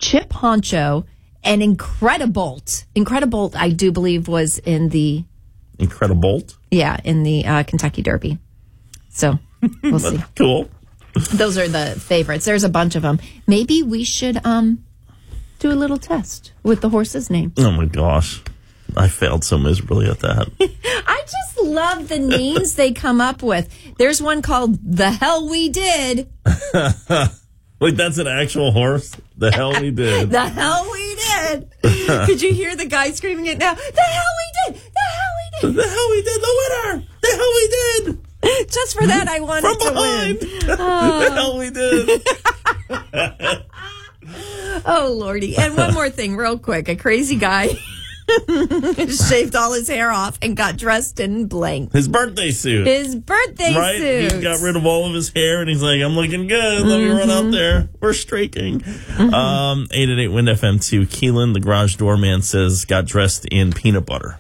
Chip Honcho, and Incredibolt. Incredibolt, I do believe, was in the... Incredibolt? Yeah, in the Kentucky Derby. So, we'll see. Cool. Those are the favorites. There's a bunch of them. Maybe we should do a little test with the horse's name. Oh, my gosh. I failed so miserably at that. I just love the names they come up with. There's one called The Hell We Did. Wait, that's an actual horse? The hell we did. The hell we did. Could you hear the guy screaming it now? The hell we did. The hell we did. The hell we did. The winner. The hell we did. Just for that, I wanted From behind. to win. The hell we did. Oh, Lordy. And one more thing real quick. A crazy guy shaved all his hair off and got dressed in blank. His birthday suit. His birthday right? suit. He got rid of all of his hair, and he's like, I'm looking good. Let me run out there. We're streaking. 888 Wind FM 2. Keelan, the garage doorman, says, got dressed in peanut butter.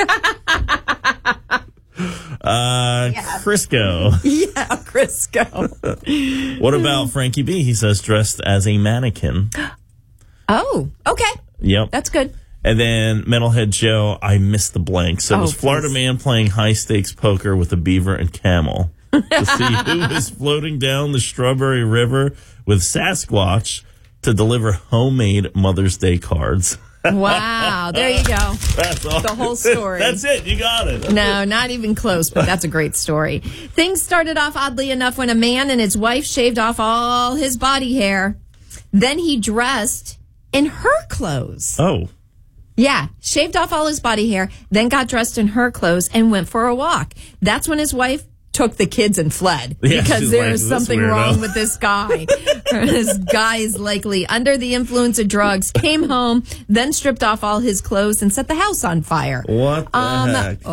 Crisco. Yeah, Crisco. What about Frankie B? He says, dressed as a mannequin. Oh, okay. Yep. That's good. And then Metalhead Joe, I missed the blank. So it was Florida man playing high-stakes poker with a beaver and camel to see who was floating down the Strawberry River with Sasquatch to deliver homemade Mother's Day cards. Wow. There you go. That's all. The whole story. That's it. You got it. No, not even close, but that's a great story. Things started off oddly enough when a man and his wife shaved off all his body hair. Then he dressed in her clothes. Oh. Yeah, shaved off all his body hair, then got dressed in her clothes and went for a walk. That's when his wife took the kids and fled because there's something wrong with this guy. This guy is likely under the influence of drugs, came home, then stripped off all his clothes and set the house on fire. What the heck?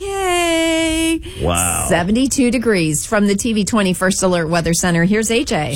Okay. Wow. 72 degrees from the TV 21st Alert Weather Center. Here's AJ.